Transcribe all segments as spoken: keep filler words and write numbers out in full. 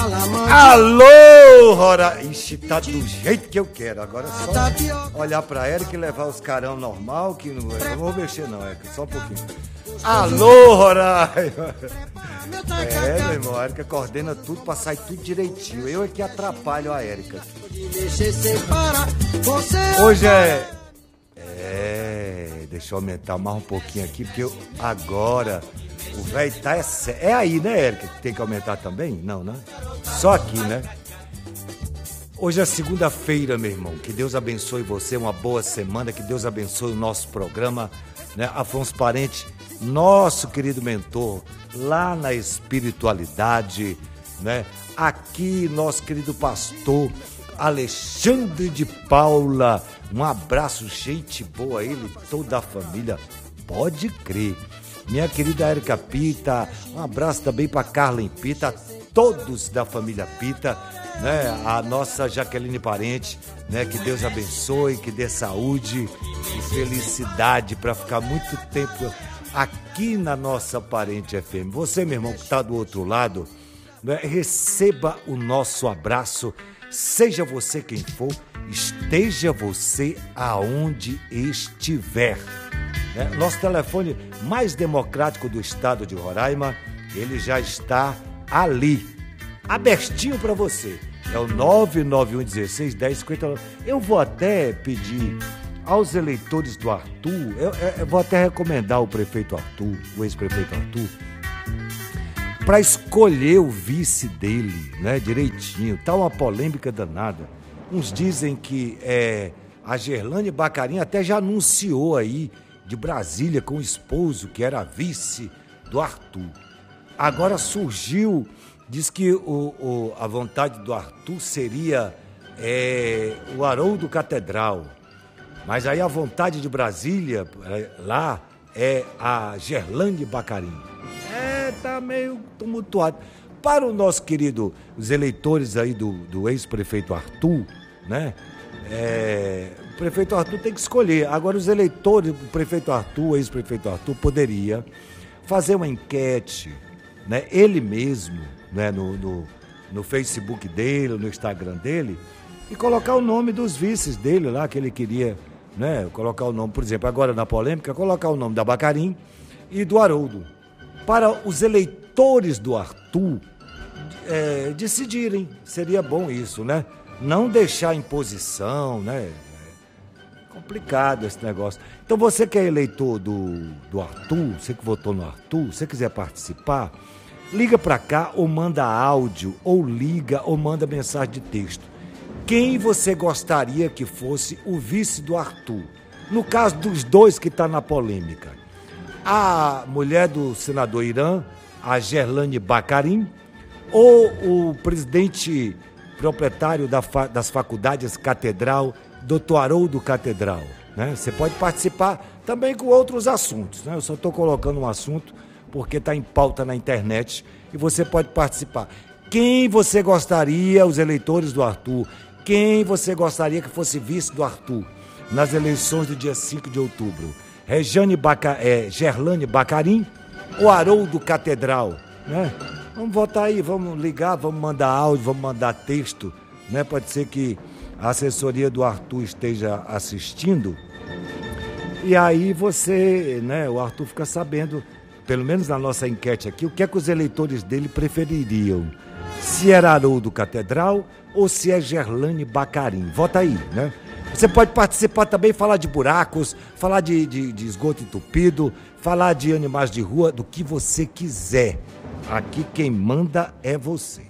Alô, Rora! Ixi, tá do jeito que eu quero. Agora é só olhar pra Érica e levar os carão normal, que não, eu não vou mexer não, Érica, só um pouquinho. Alô, Roraima! É, meu irmão, a Érica coordena tudo pra sair tudo direitinho. Eu é que atrapalho a Érica. Hoje é... É... Deixa eu aumentar mais um pouquinho aqui, porque eu, agora... O velho tá... É, é aí, né, Érica? Que tem que aumentar também? Não, né? Só aqui, né? Hoje é segunda-feira, meu irmão. Que Deus abençoe você, uma boa semana. Que Deus abençoe o nosso programa, né? Afonso Parente, nosso querido mentor, lá na espiritualidade, né? Aqui, nosso querido pastor Alexandre de Paula. Um abraço, gente boa a ele, toda a família. Pode crer. Minha querida Érica Pita, um abraço também para Carla Pita, todos da família Pita, né? A nossa Jaqueline Parente, né? Que Deus abençoe, que dê saúde e felicidade para ficar muito tempo aqui na nossa Parente F M. Você, meu irmão, que está do outro lado, né? Receba o nosso abraço, seja você quem for, esteja você aonde estiver. É, nosso telefone mais democrático do estado de Roraima, ele já está ali, abertinho para você. É o nove nove um um seis, um zero cinco nove. Eu vou até pedir aos eleitores do Arthur, eu, eu, eu vou até recomendar o prefeito Arthur, o ex-prefeito Arthur, para escolher o vice dele, né, direitinho. Tá uma polêmica danada. Uns dizem que é, a Gerlane Bacarim até já anunciou aí de Brasília com o esposo, que era vice do Arthur. Agora surgiu, diz que o, o, a vontade do Arthur seria é, o Haroldo Catedral, mas aí a vontade de Brasília, lá, é a Gerlane Bacarim. É, tá meio tumultuado. Para o nosso querido, os eleitores aí do, do ex-prefeito Arthur, né? É, o prefeito Arthur tem que escolher. Agora os eleitores, o prefeito Arthur, o ex-prefeito Arthur, poderia fazer uma enquete, né, ele mesmo, né, no, no, no Facebook dele, no Instagram dele, e colocar o nome dos vices dele lá, que ele queria, né, colocar o nome, por exemplo, agora na polêmica, colocar o nome da Bacarim e do Haroldo, para os eleitores do Arthur é, decidirem. Seria bom isso, né? Não deixar imposição, né? É complicado esse negócio. Então você que é eleitor do, do Arthur, você que votou no Arthur, se você quiser participar, liga para cá ou manda áudio, ou liga ou manda mensagem de texto. Quem você gostaria que fosse o vice do Arthur? No caso dos dois que está na polêmica. A mulher do senador Irã, a Gerlane Bacarim, ou o presidente proprietário da fa- das faculdades Catedral, doutor Haroldo Catedral, né? Você pode participar também com outros assuntos, né? Eu só estou colocando um assunto porque está em pauta na internet e você pode participar. Quem você gostaria, os eleitores do Arthur, quem você gostaria que fosse vice do Arthur nas eleições do dia cinco de outubro? Regiane Baca, é, Gerlane Bacarim ou Haroldo Catedral, né? Vamos votar aí, vamos ligar, vamos mandar áudio, vamos mandar texto, né? Pode ser que a assessoria do Arthur esteja assistindo e aí você, né, o Arthur fica sabendo, pelo menos na nossa enquete aqui, o que é que os eleitores dele prefeririam. Se era Haroldo Catedral ou se é Gerlane Bacarim. Vota aí, né? Você pode participar também, falar de buracos, falar de, de, de esgoto entupido, falar de animais de rua, do que você quiser. Aqui quem manda é você.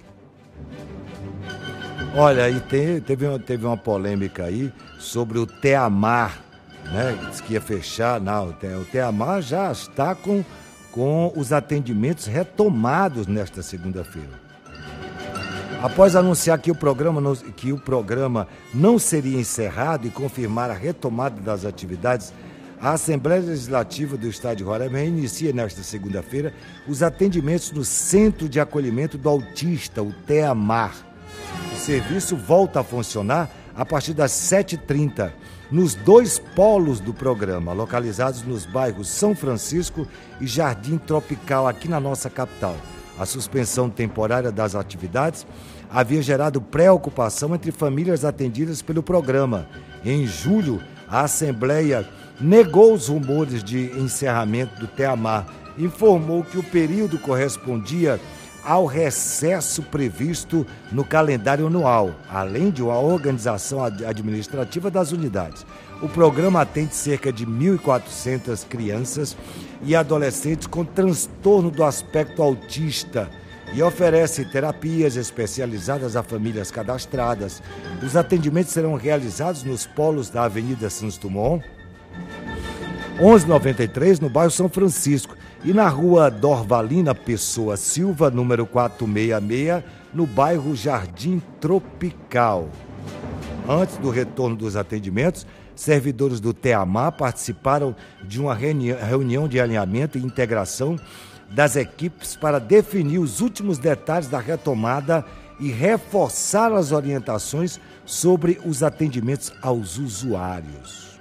Olha, aí tem, teve, uma, teve uma polêmica aí sobre o Teamar, né? Diz que ia fechar. Não, o Teamar já está com, com os atendimentos retomados nesta segunda-feira. Após anunciar que o, programa, que o programa não seria encerrado e confirmar a retomada das atividades, a Assembleia Legislativa do Estado de Roraima reinicia nesta segunda-feira os atendimentos no Centro de Acolhimento do Autista, o Teamar. O serviço volta a funcionar a partir das sete e trinta, nos dois polos do programa, localizados nos bairros São Francisco e Jardim Tropical, aqui na nossa capital. A suspensão temporária das atividades havia gerado preocupação entre famílias atendidas pelo programa. Em julho, a Assembleia negou os rumores de encerramento do TEAMAR, informou que o período correspondia ao recesso previsto no calendário anual, além de uma organização administrativa das unidades. O programa atende cerca de mil e quatrocentas crianças e adolescentes com transtorno do aspecto autista e oferece terapias especializadas a famílias cadastradas. Os atendimentos serão realizados nos polos da Avenida Santos Dumont, onze noventa e três, no bairro São Francisco, e na rua Dorvalina Pessoa Silva, número quatrocentos e sessenta e seis, no bairro Jardim Tropical. Antes do retorno dos atendimentos, servidores do TEAMAR participaram de uma reunião de alinhamento e integração das equipes para definir os últimos detalhes da retomada e reforçar as orientações sobre os atendimentos aos usuários.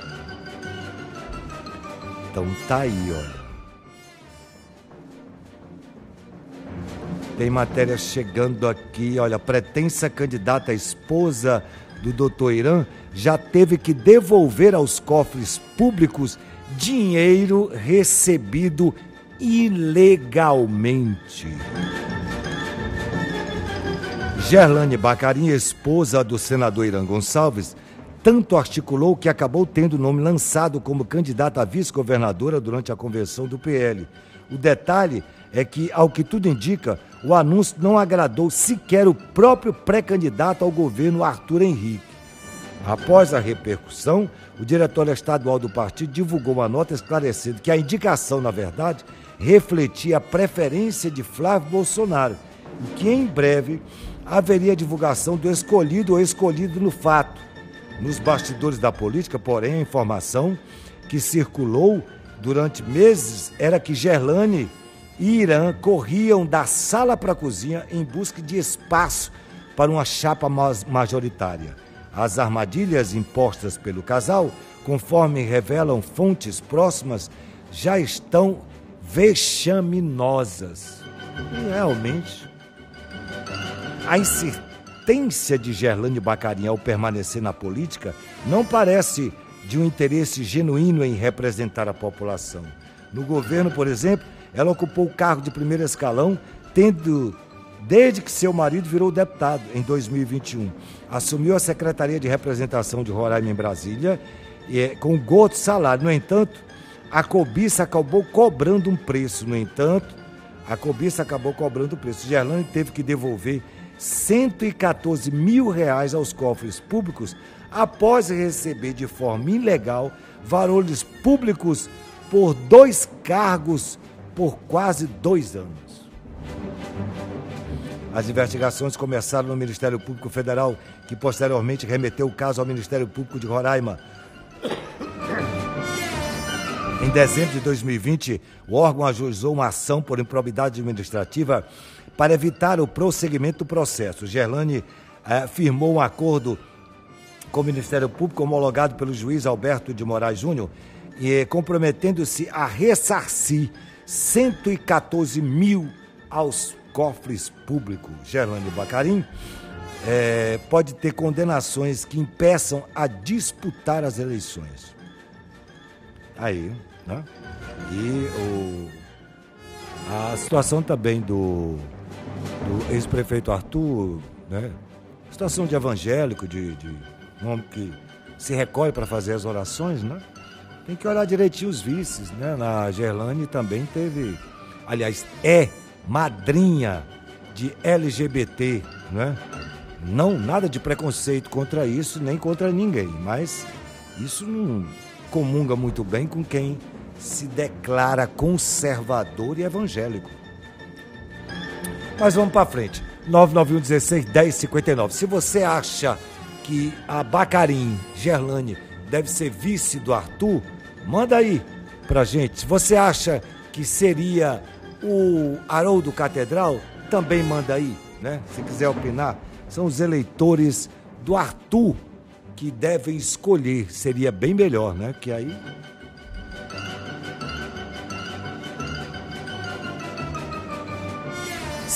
Então tá aí, olha. Tem matéria chegando aqui, olha, a pretensa candidata à esposa do doutor Irã já teve que devolver aos cofres públicos dinheiro recebido ilegalmente. Gerlane Bacarin, esposa do senador Irã Gonçalves, tanto articulou que acabou tendo o nome lançado como candidata a vice-governadora durante a convenção do P L. O detalhe é que, ao que tudo indica, o anúncio não agradou sequer o próprio pré-candidato ao governo, Arthur Henrique. Após a repercussão, o diretório estadual do partido divulgou uma nota esclarecendo que a indicação, na verdade, refletia a preferência de Flávio Bolsonaro e que, em breve, haveria divulgação do escolhido ou escolhido no fato. Nos bastidores da política, porém, a informação que circulou durante meses era que Gerlane e Irã corriam da sala para a cozinha em busca de espaço para uma chapa majoritária. As armadilhas impostas pelo casal, conforme revelam fontes próximas, já estão vexaminosas. E realmente, a insistência de Gerlane Bacarin ao permanecer na política não parece de um interesse genuíno em representar a população. No governo, por exemplo, ela ocupou o cargo de primeiro escalão, tendo, desde que seu marido virou deputado em dois mil e vinte e um. Assumiu a Secretaria de Representação de Roraima em Brasília, com gordo salário. No entanto, a cobiça acabou cobrando um preço. No entanto, a cobiça acabou cobrando o preço. Gerlane teve que devolver cento e quatorze mil reais aos cofres públicos após receber de forma ilegal valores públicos por dois cargos por quase dois anos. As investigações começaram no Ministério Público Federal, que posteriormente remeteu o caso ao Ministério Público de Roraima. Em dezembro de dois mil e vinte, o órgão ajuizou uma ação por improbidade administrativa para evitar o prosseguimento do processo. Gerlane eh, firmou um acordo com o Ministério Público homologado pelo juiz Alberto de Moraes Júnior, e comprometendo-se a ressarcir cento e quatorze mil aos cofres públicos. Gerlane Bacarin é, pode ter condenações que impeçam a disputar as eleições. Aí, né? E o, a situação também do, do ex-prefeito Arthur, né? Situação de evangélico, de, de um homem que se recolhe para fazer as orações, né? Tem que olhar direitinho os vices, né? Na Gerlane também teve, aliás, é madrinha de L G B T, né? Não, nada de preconceito contra isso, nem contra ninguém, mas isso não comunga muito bem com quem se declara conservador e evangélico. Mas vamos para frente. nove nove um um seis, um zero cinco nove. Se você acha que a Bacarin, Gerlane, deve ser vice do Arthur, manda aí pra gente. Se você acha que seria o Haroldo Catedral, também manda aí, né? Se quiser opinar, são os eleitores do Arthur que devem escolher. Seria bem melhor, né? Que aí...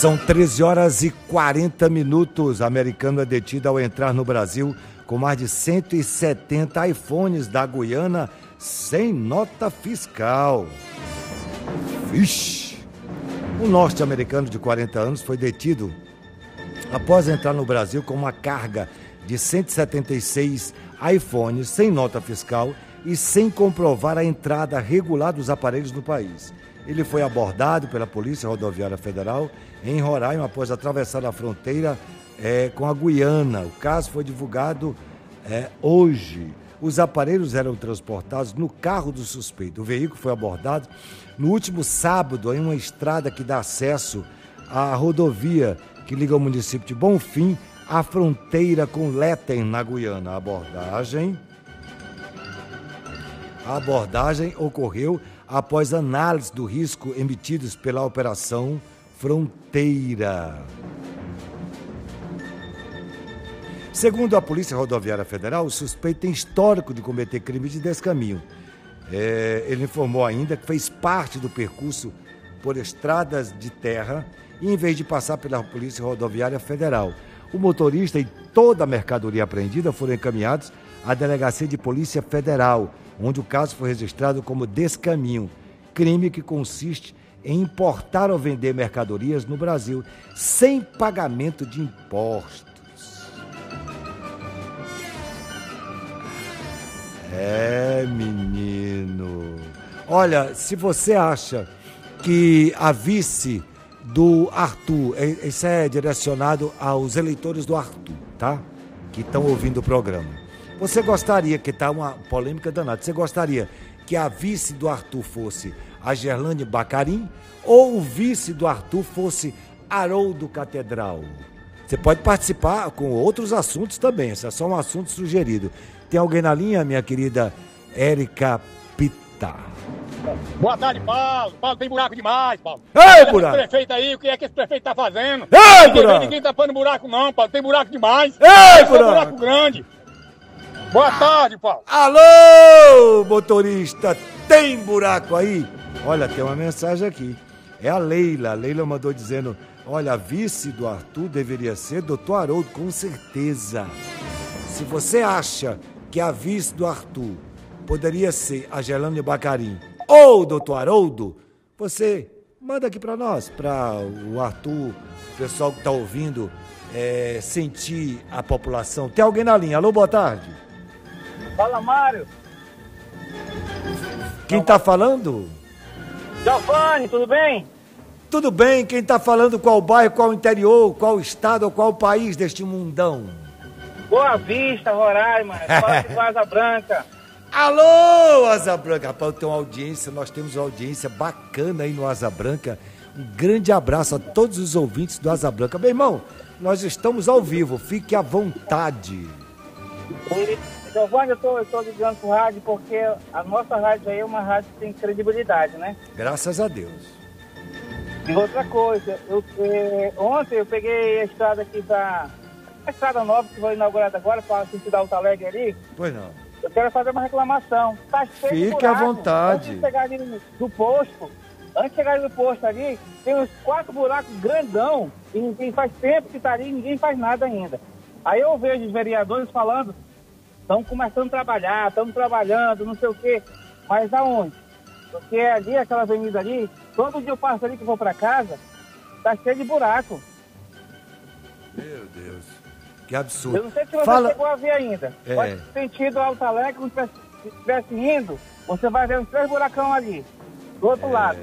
São treze horas e quarenta minutos. Americano é detido ao entrar no Brasil com mais de cento e setenta iPhones da Guiana sem nota fiscal. Vixe! Um norte-americano de quarenta anos foi detido após entrar no Brasil com uma carga de cento e setenta e seis iPhones sem nota fiscal e sem comprovar a entrada regular dos aparelhos no país. Ele foi abordado pela Polícia Rodoviária Federal em Roraima após atravessar a fronteira é, com a Guiana. O caso foi divulgado é, hoje. Os aparelhos eram transportados no carro do suspeito. O veículo foi abordado no último sábado em uma estrada que dá acesso à rodovia que liga o município de Bonfim à fronteira com Letem, na Guiana. A abordagem, a abordagem ocorreu após análise do risco emitidos pela Operação Fronteira. Segundo a Polícia Rodoviária Federal, o suspeito tem histórico de cometer crime de descaminho. É, ele informou ainda que fez parte do percurso por estradas de terra e, em vez de passar pela Polícia Rodoviária Federal, o motorista e toda a mercadoria apreendida foram encaminhados à Delegacia de Polícia Federal, onde o caso foi registrado como descaminho, crime que consiste em importar ou vender mercadorias no Brasil sem pagamento de impostos. É, menino. Olha, se você acha que a vice do Arthur, isso é direcionado aos eleitores do Arthur, tá? Que estão ouvindo o programa. Você gostaria, que tá uma polêmica danada, você gostaria que a vice do Arthur fosse a Gerlane Bacarim ou o vice do Arthur fosse Haroldo Catedral? Você pode participar com outros assuntos também, esse é só um assunto sugerido. Tem alguém na linha, minha querida Érica Pita? Boa tarde, Paulo. Paulo, tem buraco demais, Paulo. Ei, buraco! Esse prefeito aí, o que é que esse prefeito tá fazendo? Ei, ninguém, buraco! ninguém tá pondo buraco não, Paulo. Tem buraco demais. Ei, Esse buraco! é um buraco grande. Boa tarde, Paulo. Alô, motorista, tem buraco aí? Olha, tem uma mensagem aqui. É a Leila. A Leila mandou dizendo, olha, a vice do Arthur deveria ser doutor Haroldo, com certeza. Se você acha que a vice do Arthur poderia ser a Gerlane Bacarim ou o doutor Haroldo, você manda aqui para nós, para o Arthur, o pessoal que está ouvindo, é, sentir a população. Tem alguém na linha? Alô, boa tarde. Fala, Mário. Quem está falando? Giovanni, tudo bem? Tudo bem, quem está falando? Qual bairro, qual interior, qual estado ou qual país deste mundão? Boa Vista, Roraima, fala de Asa Branca. Alô, Asa Branca. Rapaz, tem uma audiência, nós temos uma audiência bacana aí no Asa Branca. Um grande abraço a todos os ouvintes do Asa Branca. Meu irmão, nós estamos ao vivo, fique à vontade. Giovanni, eu tô, eu tô ligando pro rádio porque a nossa rádio aí é uma rádio que tem credibilidade, né? Graças a Deus. E outra coisa, eu, eh, ontem eu peguei a estrada aqui da... A estrada nova que foi inaugurada agora, para a sentido Alto Alegre ali. Pois não. Eu quero fazer uma reclamação. Tá cheio de Fique à buraco. vontade. Antes de chegar ali do posto, antes de chegar ali do posto ali, tem uns quatro buracos grandão e ninguém faz tempo que tá ali e ninguém faz nada ainda. Aí eu vejo os vereadores falando, estão começando a trabalhar, estamos trabalhando, não sei o quê. Mas aonde? Porque ali, aquela avenida ali, todo dia eu passo ali que eu vou para casa, tá cheio de buraco. Meu Deus. Que absurdo. Eu não sei se você Fala... chegou a ver ainda. É. Pode sentido Alto Alegre, quando se estivesse indo, você vai ver uns três buracão ali, do outro É. lado.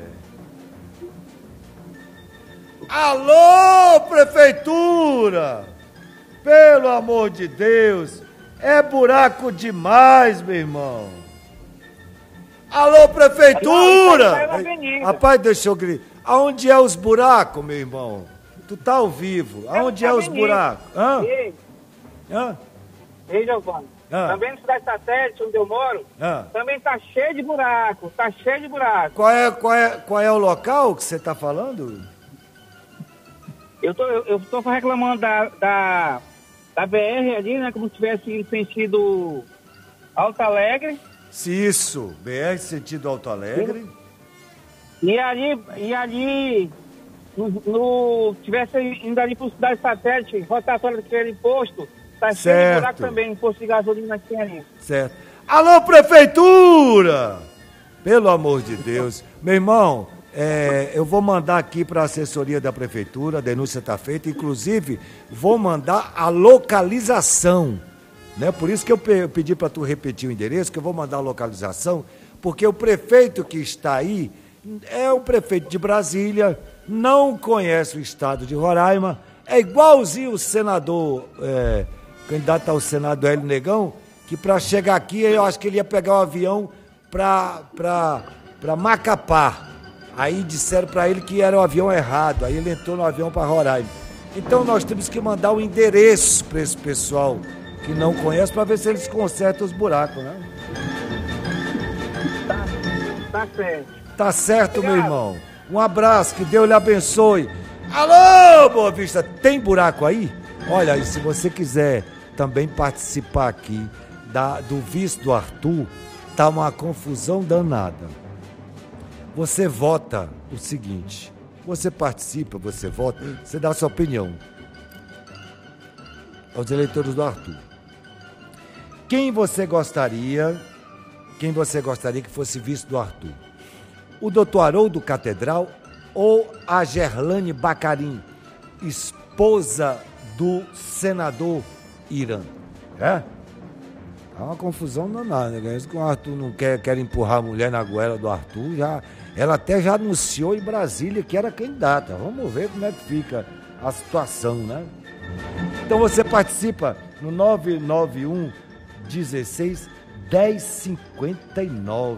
Alô, prefeitura! Pelo amor de Deus, é buraco demais, meu irmão. Alô, prefeitura! Aí, aí, aí, aí, Rapaz, deixa eu gritar. Aonde é os buracos, meu irmão? Tu tá ao vivo. Aonde é os buracos? Hã? Ei, Hã? ei, Giovanni. Ah. Também na cidade satélite, onde eu moro, Ah. também tá cheio de buraco, tá cheio de buraco. Qual é, qual é, qual é o local que você tá falando? Eu tô, eu, eu tô reclamando da, da, da B R ali, né, como se tivesse ido sentido Alto Alegre. Se isso, B R sentido Alto Alegre. E ali, e ali no, no, tivesse indo ali para cidade satélite, rotatória daquele posto, tá cheio de buraco também, posto de gasolina que tem ali. Certo. Alô, prefeitura! Pelo amor de Deus. Meu irmão, é, eu vou mandar aqui para a assessoria da prefeitura, a denúncia está feita, inclusive vou mandar a localização, né? Por isso que eu, pe- eu pedi para tu repetir o endereço, que eu vou mandar a localização, porque o prefeito que está aí é o prefeito de Brasília, não conhece o estado de Roraima, é igualzinho o senador, é, candidato ao Senado Hélio Negão, que para chegar aqui eu acho que ele ia pegar um avião para Macapá. Aí disseram para ele que era o avião errado, aí ele entrou no avião para Roraima. Então nós temos que mandar o um endereço para esse pessoal que não conhece, para ver se eles consertam os buracos, né? Tá, tá certo. Tá certo, Obrigado. meu irmão. Um abraço, que Deus lhe abençoe. Alô, Boa Vista, tem buraco aí? Olha, e se você quiser também participar aqui da, do vice do Arthur, tá uma confusão danada. Você vota o seguinte, você participa, você vota, você dá a sua opinião aos eleitores do Arthur. Quem você gostaria, quem você gostaria que fosse vice do Arthur? O doutor Haroldo Catedral ou a Gerlane Bacarim, esposa do senador Irã? É? É uma confusão danada, né? Isso que o Arthur não quer, quer empurrar a mulher na goela do Arthur, já, ela até já anunciou em Brasília que era candidata. Vamos ver como é que fica a situação, né? Então você participa no nove nove um dezesseis dez cinquenta e nove.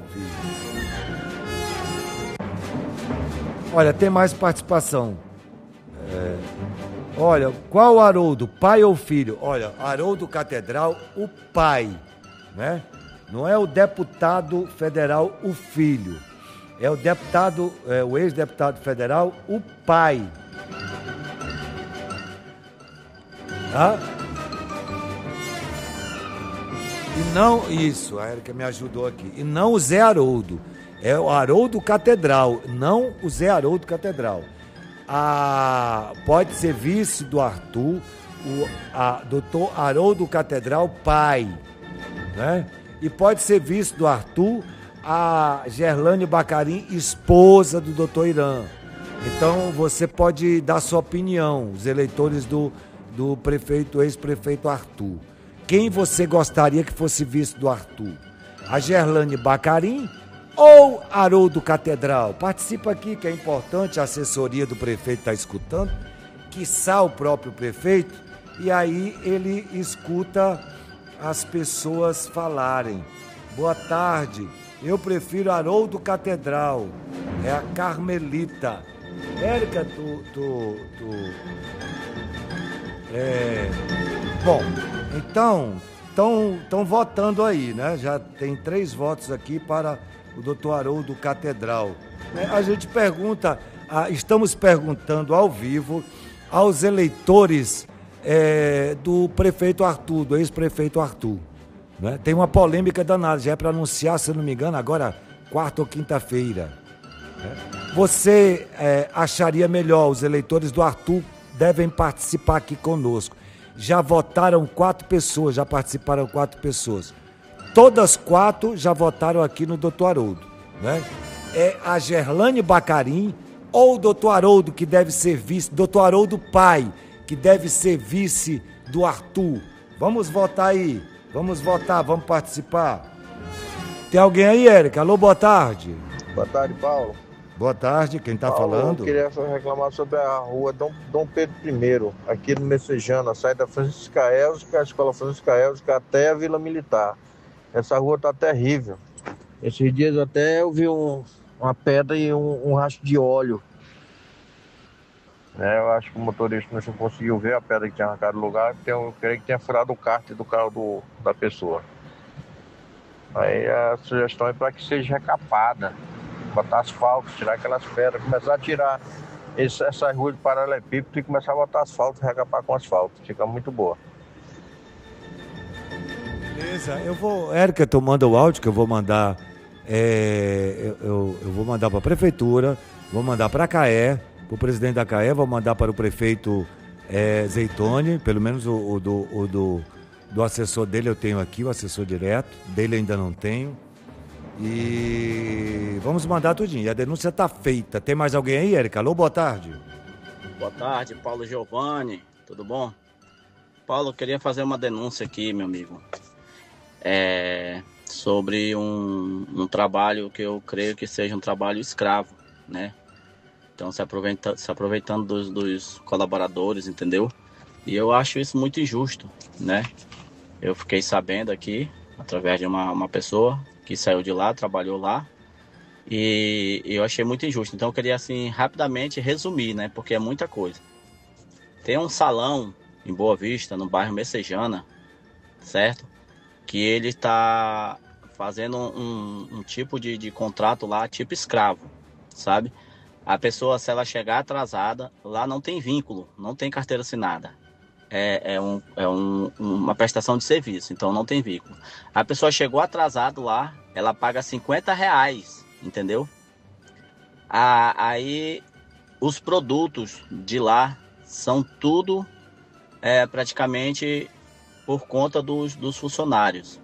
Olha, tem mais participação. É, olha, qual Haroldo, pai ou filho? Olha, Haroldo Catedral, o pai, né? Não é o deputado federal, o filho. É o deputado, é, o ex-deputado federal, o pai. Tá? E não, isso, a Erika me ajudou aqui. E não o Zé Haroldo. É o Haroldo Catedral, não o Zé Haroldo Catedral. A, pode ser vice do Arthur, o a, doutor Haroldo Catedral, pai, né? E pode ser vice do Arthur a Gerlane Bacarim, esposa do doutor Irã. Então você pode dar sua opinião, os eleitores do, do prefeito, ex-prefeito Arthur. Quem você gostaria que fosse vice do Arthur? A Gerlane Bacarim ou Haroldo Catedral? Participa aqui, que é importante, a assessoria do prefeito está escutando, quiçá o próprio prefeito, e aí ele escuta as pessoas falarem. Boa tarde, eu prefiro Haroldo Catedral, é a Carmelita. Érica, tu... tu, tu é... Bom, então, estão votando aí, né? Já tem três votos aqui para o doutor Haroldo Catedral. A gente pergunta, estamos perguntando ao vivo aos eleitores é, do prefeito Arthur, do ex-prefeito Arthur. Né? Tem uma polêmica danada, já é para anunciar, se eu não me engano, agora quarta ou quinta-feira. Né? Você é, acharia melhor, os eleitores do Arthur devem participar aqui conosco. Já votaram quatro pessoas, já participaram quatro pessoas. Todas quatro já votaram aqui no doutor Haroldo, né? É a Gerlane Bacarim ou o doutor Haroldo, que deve ser vice, doutor Haroldo pai, que deve ser vice do Arthur. Vamos votar aí, vamos votar, vamos participar. Tem alguém aí, Érica? Alô, boa tarde. Boa tarde, Paulo. Boa tarde, quem está falando? Eu queria só reclamar sobre a rua Dom, Dom Pedro I, aqui no Messejana, sai da Francisca Elzica, a escola Francisca Elzica até a Vila Militar. Essa rua tá terrível. Esses dias até eu vi um, uma pedra e um, um rastro de óleo. É, eu acho que o motorista não conseguiu ver a pedra que tinha arrancado do lugar, então eu creio que tenha furado o cárter do carro do, da pessoa. Aí a sugestão é para que seja recapada, botar asfalto, tirar aquelas pedras, começar a tirar esse, essas ruas de paralelepípedo e começar a botar asfalto, recapar com asfalto. Fica muito boa. Beleza, eu vou... Érica, tu manda o áudio que eu vou mandar... É, eu, eu, eu vou mandar para a prefeitura, vou mandar para a C A E, para o presidente da C A E, vou mandar para o prefeito é, Zeitone, pelo menos o, o, do, o do, do assessor dele eu tenho aqui, o assessor direto, dele ainda não tenho. E vamos mandar tudinho. E a denúncia está feita. Tem mais alguém aí, Érica? Alô, boa tarde. Boa tarde, Paulo Giovanni, tudo bom? Paulo, eu queria fazer uma denúncia aqui, meu amigo, é, sobre um, um trabalho que eu creio que seja um trabalho escravo, né? Então, se, aproveita, se aproveitando dos, dos colaboradores, entendeu? E eu acho isso muito injusto, né? Eu fiquei sabendo aqui, através de uma, uma pessoa que saiu de lá, trabalhou lá, e eu achei muito injusto. Então, eu queria, assim, rapidamente resumir, né? Porque é muita coisa. Tem um salão em Boa Vista, no bairro Messejana, certo? Que ele está fazendo um, um tipo de, de contrato lá, tipo escravo, sabe? A pessoa, se ela chegar atrasada, lá não tem vínculo, não tem carteira assinada. É, é, um, é um, uma prestação de serviço, então não tem vínculo. A pessoa chegou atrasado lá, ela paga cinquenta reais, entendeu? Ah, aí os produtos de lá são tudo é, praticamente por conta dos, dos funcionários.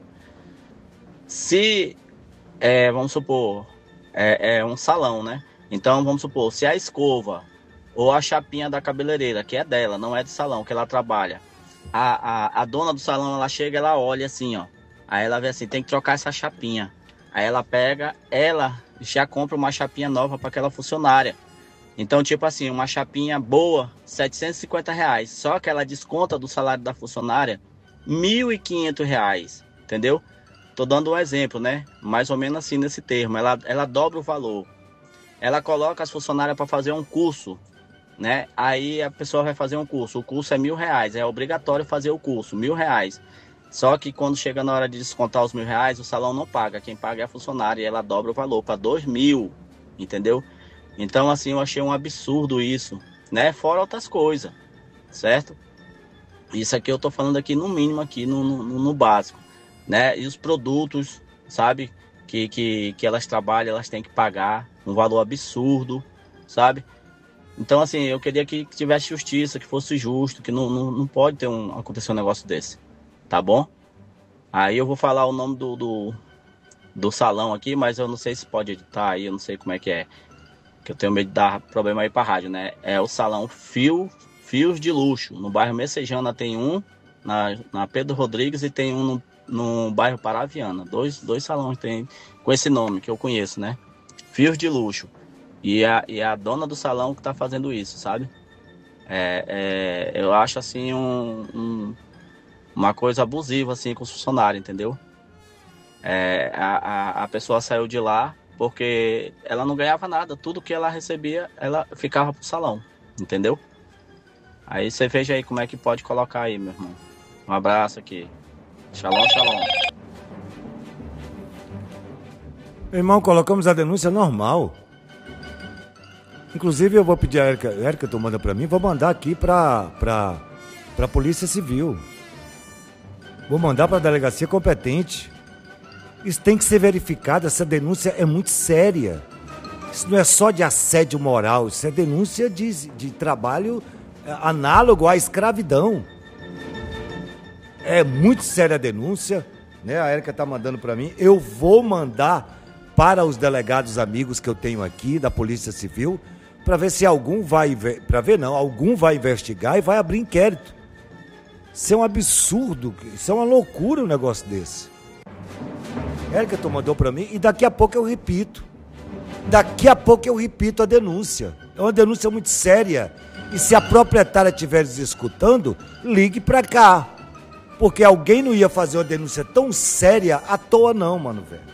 Se, é, vamos supor, é, é um salão, né? Então, vamos supor, se a escova ou a chapinha da cabeleireira, que é dela, não é do salão, que ela trabalha, a, a, a dona do salão, ela chega, ela olha assim, ó. Aí ela vê assim, tem que trocar essa chapinha. Aí ela pega, ela já compra uma chapinha nova para aquela funcionária. Então, tipo assim, uma chapinha boa, setecentos e cinquenta reais. Só que ela desconta do salário da funcionária mil e quinhentos reais, entendeu? Tô dando um exemplo, né? Mais ou menos assim nesse termo. Ela, ela dobra o valor. Ela coloca as funcionárias para fazer um curso, né? Aí a pessoa vai fazer um curso. O curso é mil reais. É obrigatório fazer o curso, mil reais. Só que quando chega na hora de descontar os mil reais, o salão não paga. Quem paga é a funcionária e ela dobra o valor para dois mil, entendeu? Então, assim, eu achei um absurdo isso, né? Fora outras coisas, certo? Isso aqui eu tô falando aqui no mínimo, aqui no, no, no básico, né? E os produtos, sabe? Que, que, que elas trabalham, elas têm que pagar um valor absurdo, sabe? Então, assim, eu queria que tivesse justiça, que fosse justo, que não, não, não pode ter um, acontecer um negócio desse, tá bom? Aí eu vou falar o nome do, do, do salão aqui, mas eu não sei se pode editar aí, eu não sei como é que é, que eu tenho medo de dar problema aí pra rádio, né? É o salão Fio, Fios de Luxo, no bairro Messejana tem um, na, na Pedro Rodrigues, e tem um no, no bairro Paraviana, dois, dois salões tem com esse nome que eu conheço, né? Fios de Luxo. E a, e a dona do salão que tá fazendo isso, sabe? É, é, eu acho assim um, um, uma coisa abusiva assim com os funcionários, entendeu? É, a, a, a pessoa saiu de lá porque ela não ganhava nada. Tudo que ela recebia, ela ficava pro salão, entendeu? Aí você veja aí como é que pode colocar aí, meu irmão. Um abraço aqui. Shalom, shalom. Irmão, colocamos a denúncia normal. Inclusive, eu vou pedir a Érica, Érica, tu manda pra mim, vou mandar aqui pra, pra, pra Polícia Civil. Vou mandar pra delegacia competente. Isso tem que ser verificado, essa denúncia é muito séria. Isso não é só de assédio moral, isso é denúncia de, de trabalho análogo à escravidão. É muito séria a denúncia, né? A Érica tá mandando pra mim. Eu vou mandar para os delegados amigos que eu tenho aqui da Polícia Civil, para ver se algum vai, para ver não, algum vai investigar e vai abrir inquérito. Isso é um absurdo, isso é uma loucura um negócio desse. Érica tu mandou para mim e daqui a pouco eu repito. Daqui a pouco eu repito a denúncia. É uma denúncia muito séria. E se a proprietária estiver escutando, ligue para cá. Porque alguém não ia fazer uma denúncia tão séria à toa não, mano, velho.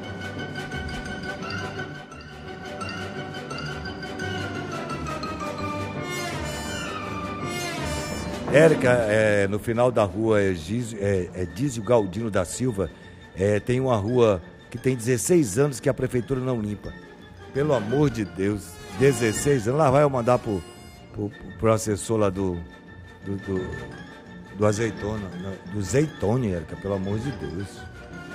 Érica, é, no final da rua é, Giz, é, é Dízio Galdino da Silva, é, tem uma rua que tem dezesseis anos que a prefeitura não limpa. Pelo amor de Deus, dezesseis anos, lá vai eu mandar pro, pro, pro assessor lá do, do, do, do Azeitona, do Zeitone, Érica, pelo amor de Deus.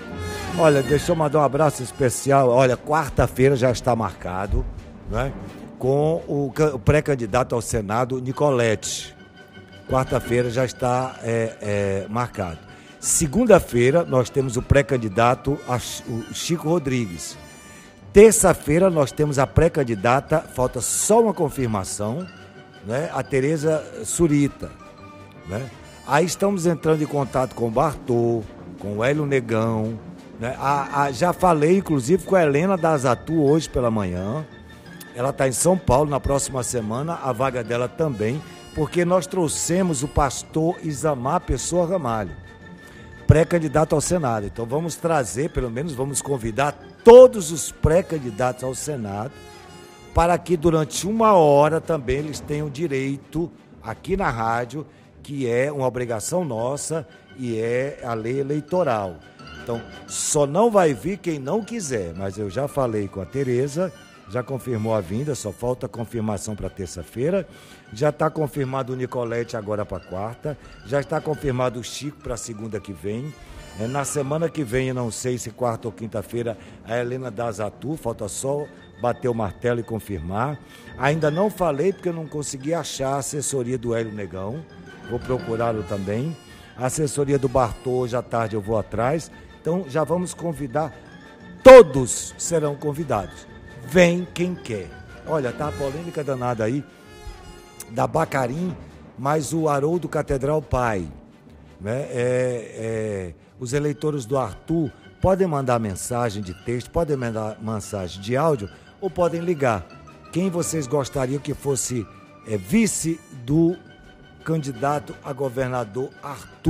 Olha, deixa eu mandar um abraço especial, olha, quarta-feira já está marcado, né? com o, o pré-candidato ao Senado, Nicolete. Quarta-feira já está é, é, marcado. Segunda-feira nós temos o pré-candidato, o Chico Rodrigues. Terça-feira nós temos a pré-candidata, falta só uma confirmação, né, a Tereza Surita. Né? Aí estamos entrando em contato com o Bartô, com o Hélio Negão. Né? A, a, já falei, inclusive, com a Helena da Azatu hoje pela manhã. Ela está em São Paulo, na próxima semana, a vaga dela também, porque nós trouxemos o pastor Isamar Pessoa Ramalho, pré-candidato ao Senado. Então vamos trazer, pelo menos vamos convidar todos os pré-candidatos ao Senado para que durante uma hora também eles tenham direito aqui na rádio, que é uma obrigação nossa e é a lei eleitoral. Então só não vai vir quem não quiser, mas eu já falei com a Tereza, já confirmou a vinda, só falta a confirmação para terça-feira. Já está confirmado o Nicolete agora para quarta. Já está confirmado o Chico para segunda que vem. É, na semana que vem, eu não sei se quarta ou quinta-feira, a Helena da Azatu, falta só bater o martelo e confirmar. Ainda não falei porque eu não consegui achar a assessoria do Hélio Negão. Vou procurá-lo também. A assessoria do Bartô, hoje à tarde eu vou atrás. Então já vamos convidar, todos serão convidados. Vem quem quer. Olha, tá a polêmica danada aí da Bacarim, mais o Haroldo Catedral Pai. Né? É, é, os eleitores do Arthur podem mandar mensagem de texto, podem mandar mensagem de áudio ou podem ligar. Quem vocês gostariam que fosse é, vice do candidato a governador Arthur?